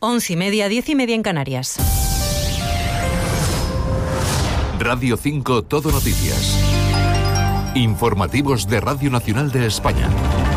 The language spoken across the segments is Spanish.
11:30, 10:30 en Canarias. Radio 5 Todo Noticias. Informativos de Radio Nacional de España.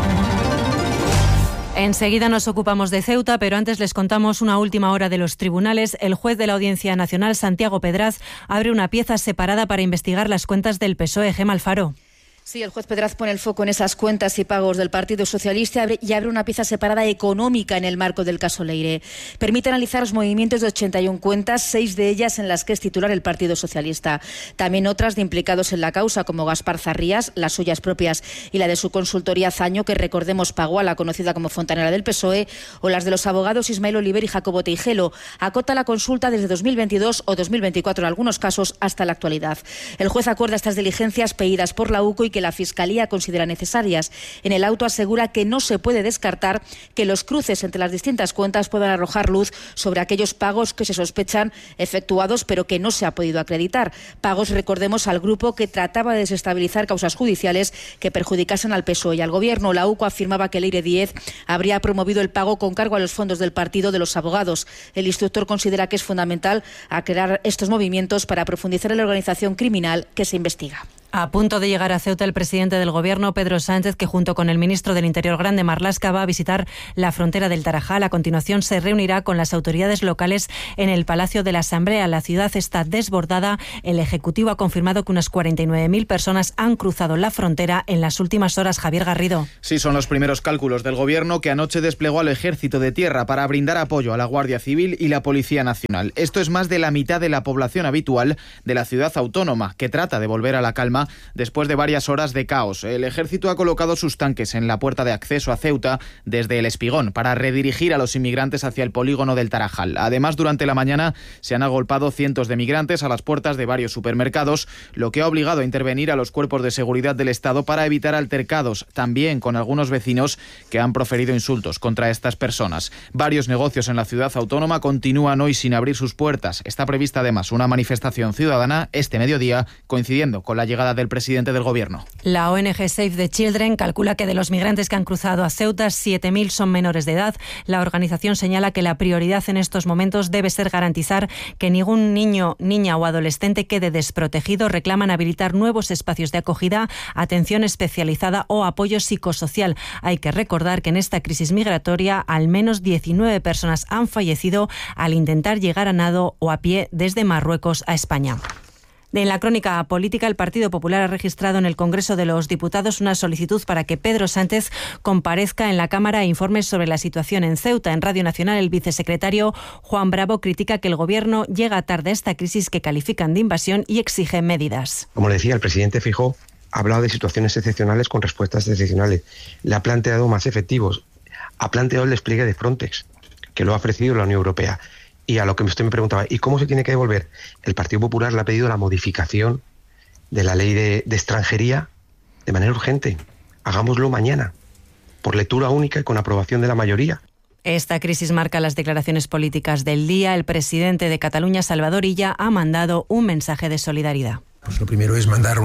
Enseguida nos ocupamos de Ceuta, pero antes les contamos una última hora de los tribunales. El juez de la Audiencia Nacional, Santiago Pedraz, abre una pieza separada para investigar las cuentas del PSOE. Gemma Alfaro. Sí, el juez Pedraz pone el foco en esas cuentas y pagos del Partido Socialista y abre una pieza separada económica en el marco del caso Leire. Permite analizar los movimientos de 81 cuentas, 6 de ellas en las que es titular el Partido Socialista. También otras de implicados en la causa, como Gaspar Zarrías, las suyas propias y la de su consultoría Zaño, que recordemos pagó a la conocida como Fontanera del PSOE, o las de los abogados Ismael Oliver y Jacobo Teijelo. Acota la consulta desde 2022 o 2024 en algunos casos hasta la actualidad. El juez acuerda estas diligencias pedidas por la UCO y que la Fiscalía considera necesarias. En el auto asegura que no se puede descartar que los cruces entre las distintas cuentas puedan arrojar luz sobre aquellos pagos que se sospechan efectuados pero que no se ha podido acreditar. Pagos, recordemos, al grupo que trataba de desestabilizar causas judiciales que perjudicasen al PSOE y al Gobierno. La UCO afirmaba que Leire Díez habría promovido el pago con cargo a los fondos del partido de los abogados. El instructor considera que es fundamental aclarar estos movimientos para profundizar en la organización criminal que se investiga. A punto de llegar a Ceuta, el presidente del Gobierno, Pedro Sánchez, que junto con el ministro del Interior, Grande Marlaska, va a visitar la frontera del Tarajal. A continuación se reunirá con las autoridades locales en el Palacio de la Asamblea. La ciudad está desbordada. El Ejecutivo ha confirmado que unas 49.000 personas han cruzado la frontera en las últimas horas. Javier Garrido. Sí, son los primeros cálculos del Gobierno, que anoche desplegó al Ejército de Tierra para brindar apoyo a la Guardia Civil y la Policía Nacional. Esto es más de la mitad de la población habitual de la ciudad autónoma, que trata de volver a la calma después de varias horas de caos. El Ejército ha colocado sus tanques en la puerta de acceso a Ceuta desde El Espigón para redirigir a los inmigrantes hacia el polígono del Tarajal. Además, durante la mañana se han agolpado cientos de migrantes a las puertas de varios supermercados, lo que ha obligado a intervenir a los cuerpos de seguridad del Estado para evitar altercados, también con algunos vecinos que han proferido insultos contra estas personas. Varios negocios en la ciudad autónoma continúan hoy sin abrir sus puertas. Está prevista además una manifestación ciudadana este mediodía, coincidiendo con la llegada del presidente del Gobierno. La ONG Save the Children calcula que de los migrantes que han cruzado a Ceuta, 7.000 son menores de edad. La organización señala que la prioridad en estos momentos debe ser garantizar que ningún niño, niña o adolescente quede desprotegido. Reclaman habilitar nuevos espacios de acogida, atención especializada o apoyo psicosocial. Hay que recordar que en esta crisis migratoria al menos 19 personas han fallecido al intentar llegar a nado o a pie desde Marruecos a España. En la crónica política, el Partido Popular ha registrado en el Congreso de los Diputados una solicitud para que Pedro Sánchez comparezca en la Cámara e informe sobre la situación en Ceuta. En Radio Nacional, el vicesecretario Juan Bravo critica que el Gobierno llega tarde a esta crisis que califican de invasión y exige medidas. Como le decía, el presidente Feijóo ha hablado de situaciones excepcionales con respuestas excepcionales. Le ha planteado más efectivos. Ha planteado el despliegue de Frontex, que lo ha ofrecido la Unión Europea. Y a lo que usted me preguntaba, ¿y cómo se tiene que devolver? El Partido Popular le ha pedido la modificación de la ley de extranjería de manera urgente. Hagámoslo mañana, por lectura única y con aprobación de la mayoría. Esta crisis marca las declaraciones políticas del día. El presidente de Cataluña, Salvador Illa, ha mandado un mensaje de solidaridad. Pues lo primero es mandar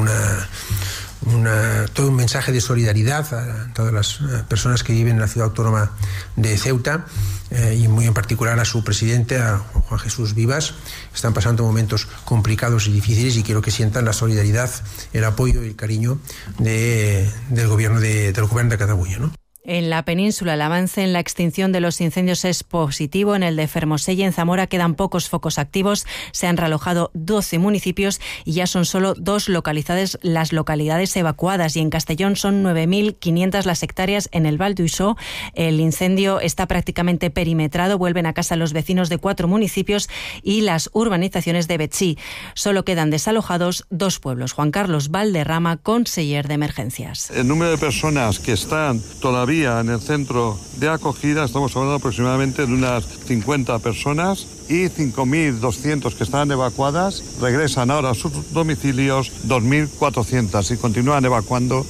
todo un mensaje de solidaridad a todas las personas que viven en la ciudad autónoma de Ceuta y muy en particular a su presidente, a Juan Jesús Vivas. Están pasando momentos complicados y difíciles y quiero que sientan la solidaridad, el apoyo y el cariño del gobierno de Cataluña, ¿no? En la península, el avance en la extinción de los incendios es positivo. En el de Fermoselle y en Zamora quedan pocos focos activos. Se han realojado 12 municipios y ya son solo 2 las localidades evacuadas. Y en Castellón son 9.500 las hectáreas. En el Val d'Uixó el incendio está prácticamente perimetrado. Vuelven a casa los vecinos de 4 municipios y las urbanizaciones de Betxí. Solo quedan desalojados 2 pueblos. Juan Carlos Valderrama, conseller de Emergencias. El número de personas que están todavía en el centro de acogida, estamos hablando aproximadamente de unas 50 personas y 5.200 que están evacuadas, regresan ahora a sus domicilios 2.400 y continúan evacuadas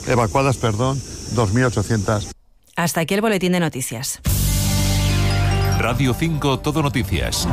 2.800. Hasta aquí el boletín de noticias. Radio 5 Todo Noticias.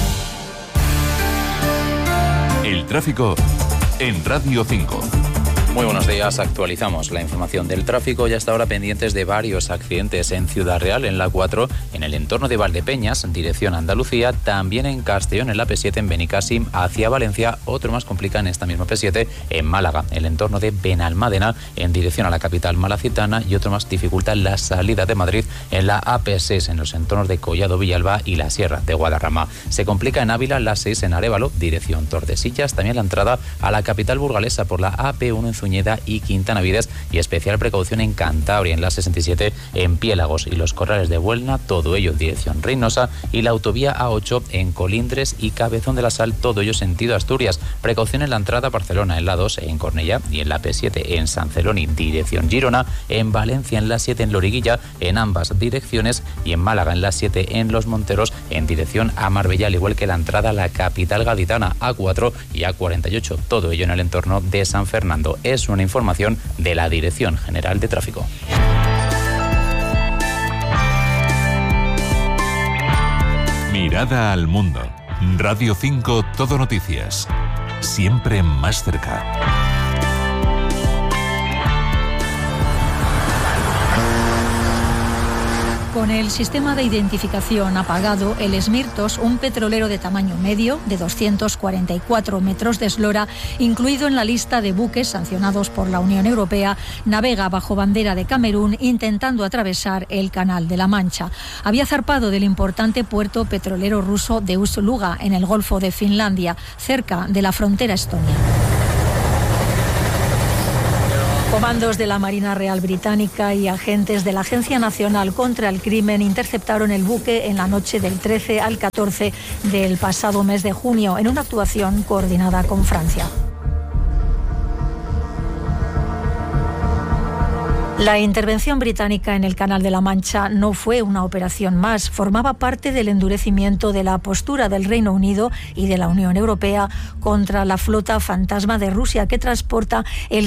El tráfico en Radio 5. Muy buenos días, actualizamos la información del tráfico y hasta ahora pendientes de varios accidentes en Ciudad Real, en la 4, en el entorno de Valdepeñas, en dirección a Andalucía, también en Castellón, en la P7, en Benicàssim, hacia Valencia, otro más complica en esta misma P7, en Málaga, el entorno de Benalmádena, en dirección a la capital malacitana, y otro más dificulta la salida de Madrid en la AP6, en los entornos de Collado Villalba y la Sierra de Guadarrama. Se complica en Ávila, la 6 en Arévalo, dirección Tordesillas, también la entrada a la capital burgalesa por la AP1 en Zuñeda y Quintana Vides, y especial precaución en Cantabria, en la 67 en Piélagos y los Corrales de Buelna, todo ello en dirección Reynosa, y la autovía A8 en Colindres y Cabezón de la Sal, todo ello sentido Asturias. Precaución en la entrada a Barcelona, en la 2 en Cornellá y en la P7 en San Celoni, dirección Girona, en Valencia en la 7 en Loriguilla, en ambas direcciones, y en Málaga en la 7 en Los Monteros, en dirección a Marbella, al igual que la entrada a la capital gaditana, A4 y A48, todo ello en el entorno de San Fernando. Es una información de la Dirección General de Tráfico. Mirada al mundo. Radio 5 Todo Noticias. Siempre más cerca. Con el sistema de identificación apagado, el Smirtos, un petrolero de tamaño medio, de 244 metros de eslora, incluido en la lista de buques sancionados por la Unión Europea, navega bajo bandera de Camerún intentando atravesar el Canal de la Mancha. Había zarpado del importante puerto petrolero ruso de Ust-Luga, en el Golfo de Finlandia, cerca de la frontera estonia. Comandos de la Marina Real Británica y agentes de la Agencia Nacional contra el Crimen interceptaron el buque en la noche del 13 al 14 del pasado mes de junio, en una actuación coordinada con Francia. La intervención británica en el Canal de la Mancha no fue una operación más, formaba parte del endurecimiento de la postura del Reino Unido y de la Unión Europea contra la flota fantasma de Rusia, que transporta el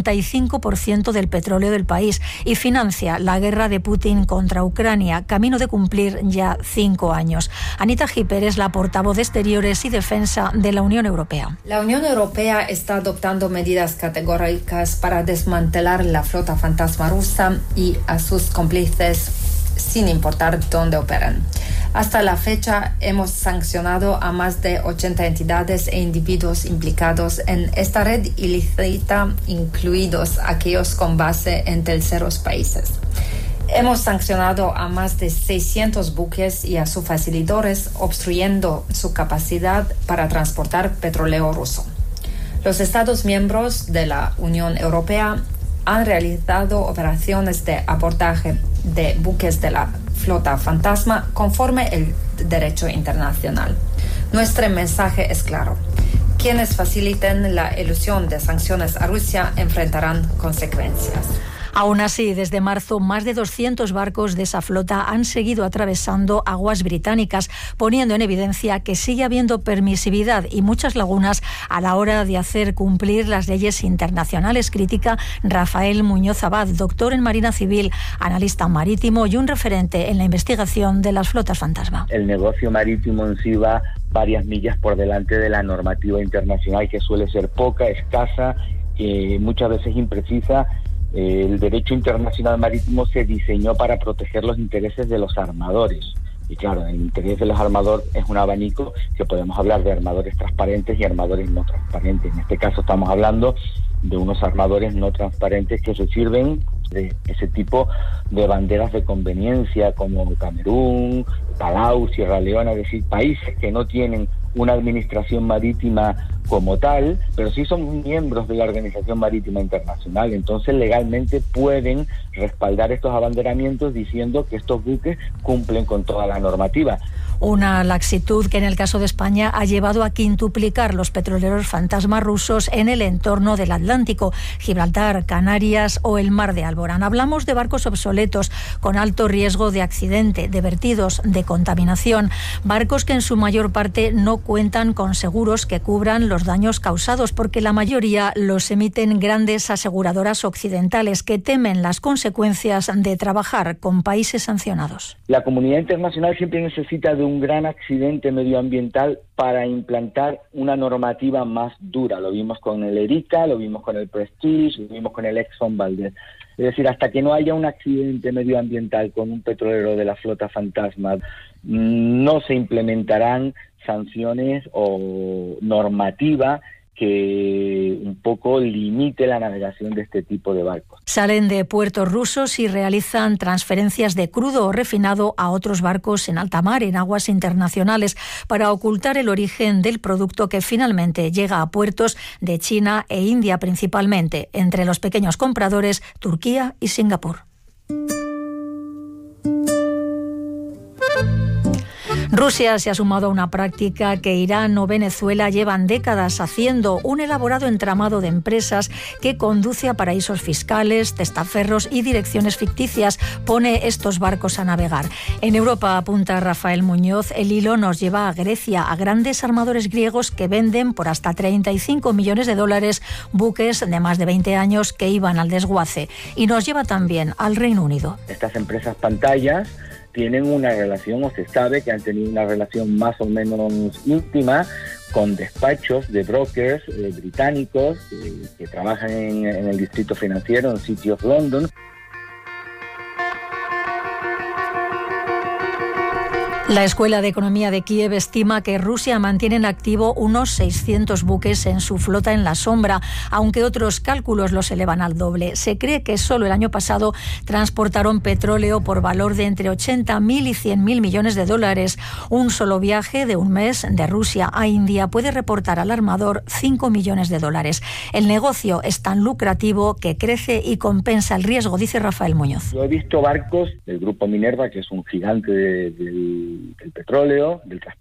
75% del petróleo del país y financia la guerra de Putin contra Ucrania, camino de cumplir ya 5 años. Anita Hipper es la portavoz de Exteriores y Defensa de la Unión Europea. La Unión Europea está adoptando medidas categóricas para desmantelar la flota fantasma rusa y a sus cómplices, sin importar dónde operan. Hasta la fecha hemos sancionado a más de 80 entidades e individuos implicados en esta red ilícita, incluidos aquellos con base en terceros países. Hemos sancionado a más de 600 buques y a sus facilitadores, obstruyendo su capacidad para transportar petróleo ruso. Los Estados miembros de la Unión Europea han realizado operaciones de abordaje de buques de la flota fantasma conforme el derecho internacional. Nuestro mensaje es claro: quienes faciliten la elusión de sanciones a Rusia enfrentarán consecuencias. Aún así, desde marzo, más de 200 barcos de esa flota han seguido atravesando aguas británicas, poniendo en evidencia que sigue habiendo permisividad y muchas lagunas a la hora de hacer cumplir las leyes internacionales, critica Rafael Muñoz Abad, doctor en Marina Civil, analista marítimo y un referente en la investigación de las flotas fantasma. El negocio marítimo en sí va varias millas por delante de la normativa internacional, que suele ser poca, escasa, muchas veces imprecisa. El derecho internacional marítimo se diseñó para proteger los intereses de los armadores. Y claro, el interés de los armadores es un abanico que podemos hablar de armadores transparentes y armadores no transparentes. En este caso estamos hablando de unos armadores no transparentes que se sirven de ese tipo de banderas de conveniencia como Camerún, Palau, Sierra Leona, es decir, países que no tienen una administración marítima como tal, pero sí son miembros de la Organización Marítima Internacional. Entonces legalmente pueden respaldar estos abanderamientos diciendo que estos buques cumplen con toda la normativa. Una laxitud que en el caso de España ha llevado a quintuplicar los petroleros fantasma rusos en el entorno del Atlántico, Gibraltar, Canarias o el Mar de Alborán. Hablamos de barcos obsoletos con alto riesgo de accidente, de vertidos, de contaminación, barcos que en su mayor parte no cuentan con seguros que cubran los daños causados, porque la mayoría los emiten grandes aseguradoras occidentales que temen las consecuencias de trabajar con países sancionados. La comunidad internacional siempre necesita de un un gran accidente medioambiental para implantar una normativa más dura. Lo vimos con el Erika, lo vimos con el Prestige, lo vimos con el Exxon Valdez. Es decir, hasta que no haya un accidente medioambiental con un petrolero de la flota fantasma, no se implementarán sanciones o normativa que un poco limite la navegación de este tipo de barcos. Salen de puertos rusos y realizan transferencias de crudo o refinado a otros barcos en alta mar, en aguas internacionales, para ocultar el origen del producto que finalmente llega a puertos de China e India principalmente, entre los pequeños compradores Turquía y Singapur. Rusia se ha sumado a una práctica que Irán o Venezuela llevan décadas haciendo, un elaborado entramado de empresas que conduce a paraísos fiscales, testaferros y direcciones ficticias, pone estos barcos a navegar. En Europa, apunta Rafael Muñoz, el hilo nos lleva a Grecia, a grandes armadores griegos que venden por hasta 35 millones de dólares buques de más de 20 años que iban al desguace. Y nos lleva también al Reino Unido. Estas empresas pantallas tienen una relación, o se sabe que han tenido una relación más o menos íntima con despachos de brokers británicos que trabajan en el distrito financiero, en City of London. La Escuela de Economía de Kiev estima que Rusia mantiene en activo unos 600 buques en su flota en la sombra, aunque otros cálculos los elevan al doble. Se cree que solo el año pasado transportaron petróleo por valor de entre 80.000 y 100.000 millones de dólares. Un solo viaje de un mes de Rusia a India puede reportar al armador 5 millones de dólares. El negocio es tan lucrativo que crece y compensa el riesgo, dice Rafael Muñoz. Yo he visto barcos del grupo Minerva, que es un gigante del petróleo, del transporte